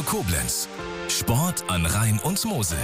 Koblenz. Sport an Rhein und Mosel.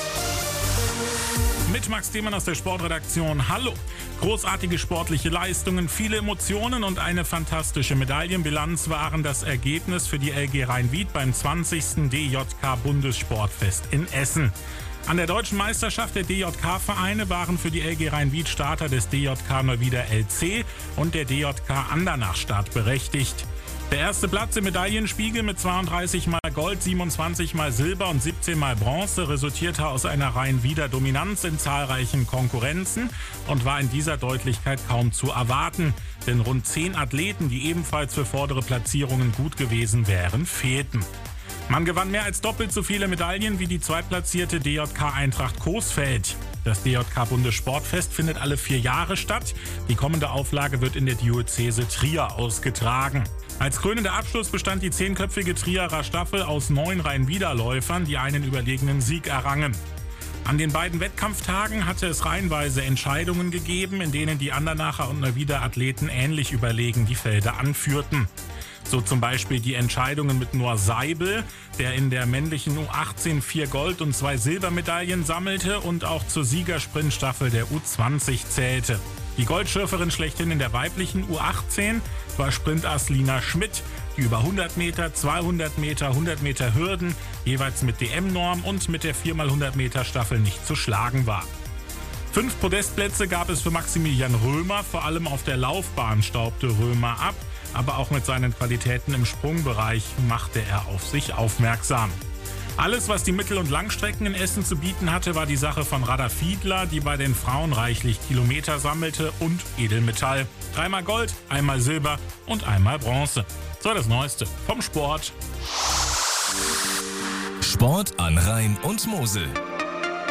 Mit Max Thiemann aus der Sportredaktion. Hallo! Großartige sportliche Leistungen, viele Emotionen und eine fantastische Medaillenbilanz waren das Ergebnis für die LG Rhein-Wied beim 20. DJK-Bundessportfest in Essen. An der deutschen Meisterschaft der DJK-Vereine waren für die LG Rhein-Wied Starter des DJK Neuwieder LC und der DJK Andernach startberechtigt. Der erste Platz im Medaillenspiegel mit 32 mal Gold, 27 mal Silber und 17 mal Bronze resultierte aus einer Rhein-Wieder Dominanz in zahlreichen Konkurrenzen und war in dieser Deutlichkeit kaum zu erwarten, denn rund 10 Athleten, die ebenfalls für vordere Platzierungen gut gewesen wären, fehlten. Man gewann mehr als doppelt so viele Medaillen wie die zweitplatzierte DJK Eintracht Coesfeld. Das DJK-Bundessportfest findet alle 4 Jahre statt. Die kommende Auflage wird in der Diözese Trier ausgetragen. Als krönender Abschluss bestand die 10-köpfige Trierer Staffel aus 9 Rhein-Wieder-Läufern, die einen überlegenen Sieg errangen. An den beiden Wettkampftagen hatte es reihenweise Entscheidungen gegeben, in denen die Andernacher und Neuwieder Athleten ähnlich überlegen die Felder anführten. So zum Beispiel die Entscheidungen mit Noah Seibel, der in der männlichen U18 4 Gold- und 2 Silbermedaillen sammelte und auch zur Siegersprintstaffel der U20 zählte. Die Goldschürferin schlechthin in der weiblichen U18 war Sprintass Lina Schmidt, die über 100 Meter, 200 Meter, 100 Meter Hürden jeweils mit DM-Norm und mit der 4x100 Meter Staffel nicht zu schlagen war. 5 Podestplätze gab es für Maximilian Römer, vor allem auf der Laufbahn staubte Römer ab, aber auch mit seinen Qualitäten im Sprungbereich machte er auf sich aufmerksam. Alles, was die Mittel- und Langstrecken in Essen zu bieten hatte, war die Sache von Radha Fiedler, die bei den Frauen reichlich Kilometer sammelte und Edelmetall. 3-mal Gold, 1-mal Silber und 1-mal Bronze. So das Neueste vom Sport. Sport an Rhein und Mosel.